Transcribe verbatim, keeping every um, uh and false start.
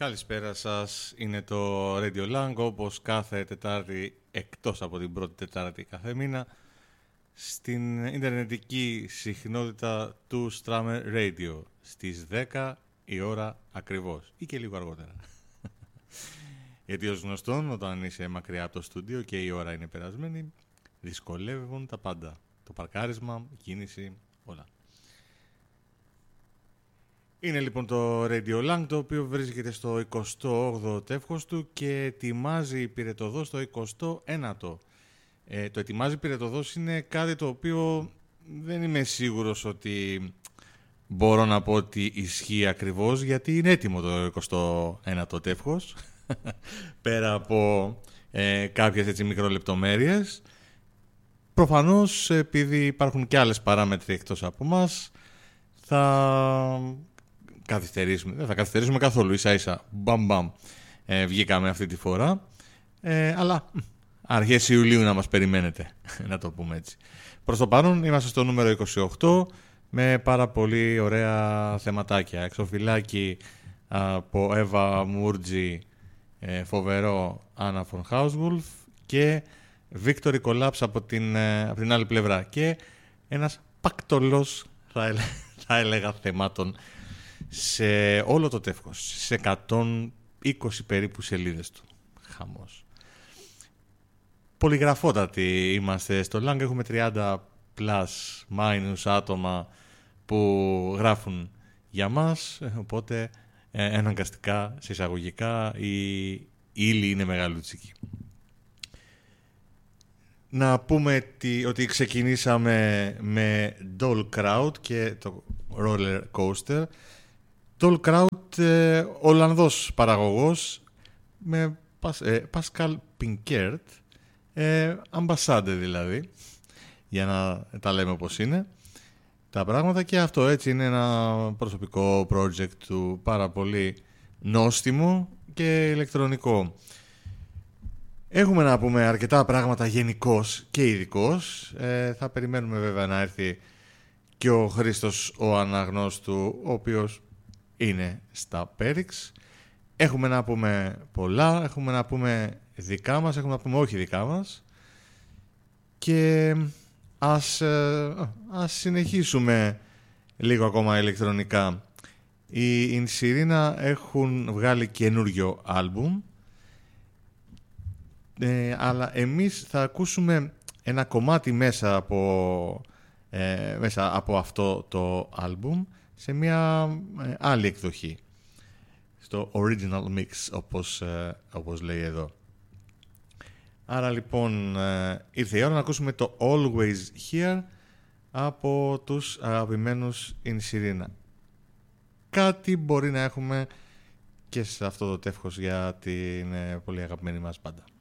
Καλησπέρα σας, είναι το Radio Lang, όπως κάθε Τετάρτη, εκτός από την πρώτη Τετάρτη κάθε μήνα, στην ιντερνετική συχνότητα του Stramer Radio, στις δέκα η ώρα ακριβώς, ή και λίγο αργότερα. Γιατί ως γνωστόν, όταν είσαι μακριά από το στούντιο και η ώρα είναι περασμένη, δυσκολεύουν τα πάντα. Το παρκάρισμα, η κίνηση, όλα. Είναι λοιπόν το Radio Lang, το οποίο βρίσκεται στο εικοστό όγδοο τεύχος του και ετοιμάζει πυρετοδός στο εικοστό ένατο. Ε, το ετοιμάζει πυρετοδός είναι κάτι το οποίο δεν είμαι σίγουρος ότι μπορώ να πω ότι ισχύει ακριβώς, γιατί είναι έτοιμο το εικοστό ένατο τεύχος, πέρα από ε, κάποιες έτσι μικρολεπτομέρειες. Προφανώς, επειδή υπάρχουν και άλλες παράμετροι εκτός από μας, θα... καθυστερήσουμε. Δεν θα καθυστερήσουμε καθόλου, ίσα ίσα. Μπαμ μπαμ. Ε, βγήκαμε αυτή τη φορά. Ε, αλλά αρχές Ιουλίου να μας περιμένετε, να το πούμε έτσι. Προς το παρόν είμαστε στο νούμερο είκοσι οκτώ με πάρα πολύ ωραία θεματάκια. Εξωφυλάκι από Εύα Μούρτζη, ε, φοβερό Άννα Φον Χάουσβουλφ και Victory Collapse από την, ε, από την άλλη πλευρά. Και ένας πακτολός, θα, ελέ, θα έλεγα, θεμάτων σε όλο το τεύχος, σε εκατόν είκοσι περίπου σελίδες του. Χαμός. Πολυγραφότατοι είμαστε στο Lang, έχουμε τριάντα plus minus άτομα που γράφουν για μας, οπότε ε, εναγκαστικά, σε εισαγωγικά, η, η ύλη είναι μεγαλούτσικη. Να πούμε τι, ότι ξεκινήσαμε με Doll Crowd και το Roller Coaster. Doll Crowd, ε, Ολλανδός παραγωγός, με Pascal Pinkert, ε, Ambassador δηλαδή, για να τα λέμε όπως είναι τα πράγματα. Και αυτό έτσι είναι ένα προσωπικό project του, πάρα πολύ νόστιμο και ηλεκτρονικό. Έχουμε να πούμε αρκετά πράγματα γενικώς και ειδικώς. Ε, θα περιμένουμε βέβαια να έρθει και ο Χρήστος ο αναγνώστου, ο οποίος είναι στα Πέριξ. Έχουμε να πούμε πολλά, έχουμε να πούμε δικά μας, έχουμε να πούμε όχι δικά μας. Και ας, ας συνεχίσουμε λίγο ακόμα ηλεκτρονικά. Οι Ινσιρίνα έχουν βγάλει καινούριο άλμπουμ, ε, αλλά εμείς θα ακούσουμε ένα κομμάτι μέσα από, ε, μέσα από αυτό το άλμπουμ σε μια ε, άλλη εκδοχή, στο original mix, όπως, ε, όπως λέει εδώ. Άρα λοιπόν ε, ήρθε η ώρα να ακούσουμε το Always Here από τους αγαπημένους Ινσιρίνα. Κάτι μπορεί να έχουμε και σε αυτό το τεύχος για την ε, πολύ αγαπημένη μας μπάντα.